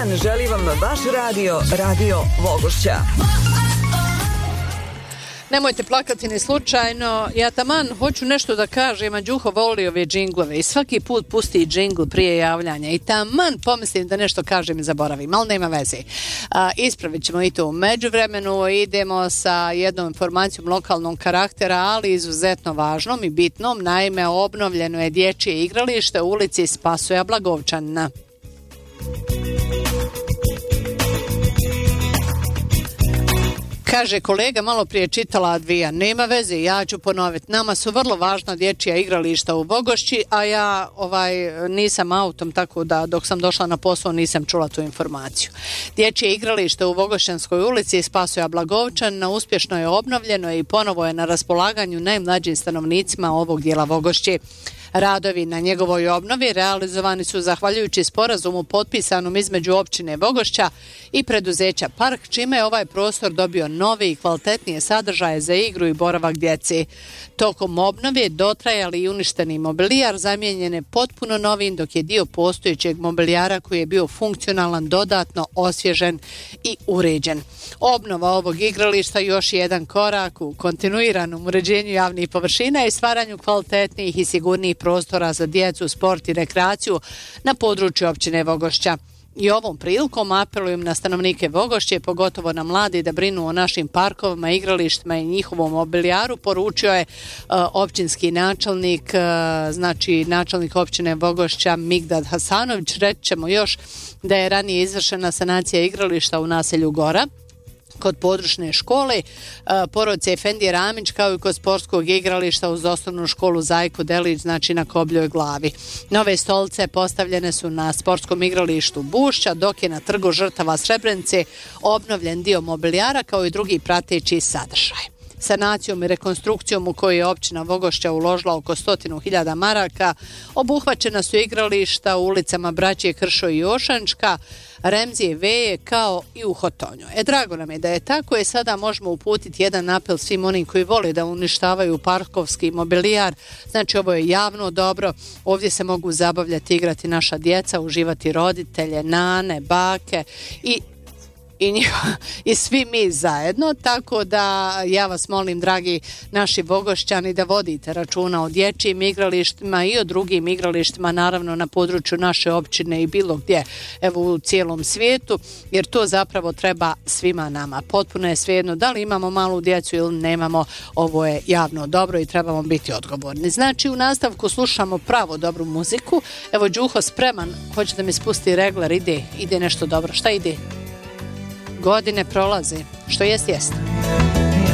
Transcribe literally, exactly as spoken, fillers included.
dan želi vam vaš radio, Radio Vogošća. Nemojte plakati ni slučajno, ja taman hoću nešto da kažem, a Đuho voli ove džinglove i svaki put pusti džingl prije javljanja i taman pomislim da nešto kažem i zaboravim, ali nema veze. A, ispravit ćemo i to u međuvremenu, idemo sa jednom informacijom lokalnog karaktera, ali izuzetno važnom i bitnom, naime obnovljeno je dječje igralište u ulici Spasoja Blagovčanina. Kaže kolega, malo prije čitala Advija, nema veze, ja ću ponoviti. Nama su vrlo važna dječja igrališta u Vogošći, a ja ovaj nisam autom, tako da dok sam došla na posao nisam čula tu informaciju. Dječje igralište u Vogošćanskoj ulici Spasoja Blagovčanina uspješno je obnovljeno i ponovo je na raspolaganju najmlađim stanovnicima ovog dijela Vogošće. Radovi na njegovoj obnovi realizovani su zahvaljujući sporazumu potpisanom između općine Vogošća i preduzeća Park, čime je ovaj prostor dobio nove i kvalitetnije sadržaje za igru i boravak djeci. Tokom obnove dotrajali i uništeni mobilijar zamijenjen je potpuno novim, dok je dio postojećeg mobilijara koji je bio funkcionalan dodatno osvježen i uređen. Obnova ovog igrališta još je jedan korak u kontinuiranom uređenju javnih površina i stvaranju kvalitetnijih i sigurnijih prostora za djecu, sport i rekreaciju na području općine Vogošća. I ovom prilikom apelujem na stanovnike Vogošće, pogotovo na mladi, da brinu o našim parkovima, igralištima i njihovom mobilijaru, poručio je uh, općinski načelnik, uh, znači načelnik općine Vogošća Migdad Hasanović. Reći ćemo još da je ranije izvršena sanacija igrališta u naselju Gora kod područne škole Porodice Efendije Ramić, kao i kod sportskog igrališta uz osnovnu školu Zajko Delić, znači na Kobljoj glavi. Nove stolice postavljene su na sportskom igralištu Bušća, dok je na trgu žrtava Srebrenice obnovljen dio mobilijara kao i drugi prateći sadržaj. Sanacijom i rekonstrukcijom u kojoj je općina Vogošća uložila oko stotinu hiljada maraka, obuhvaćena su igrališta u ulicama Braće Kršo i Ošančka, Remzije Veje, kao i u Hotonju. E, drago nam je da je tako, i sada možemo uputiti jedan apel svim onim koji vole da uništavaju parkovski mobilijar. Znači, ovo je javno dobro, ovdje se mogu zabavljati, igrati naša djeca, uživati roditelje, nane, bake i I, njiho, i svi mi zajedno, tako da ja vas molim, dragi naši Vogošćani, da vodite računa o dječjim igralištima i o drugim igralištima, naravno na području naše općine i bilo gdje, evo u cijelom svijetu, jer to zapravo treba svima nama. Potpuno je svejedno da li imamo malu djecu ili nemamo, ovo je javno dobro i trebamo biti odgovorni. Znači, u nastavku slušamo pravo dobru muziku. Evo, Đuho spreman, hoće da mi spusti regler, ide, ide nešto dobro. Šta ide? Godine prolaze, što jest jest.